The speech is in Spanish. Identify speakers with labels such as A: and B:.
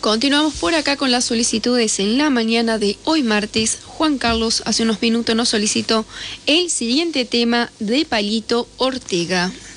A: Continuamos por acá con las solicitudes. En la mañana de hoy martes, Juan Carlos hace unos minutos nos solicitó el siguiente tema de Palito Ortega.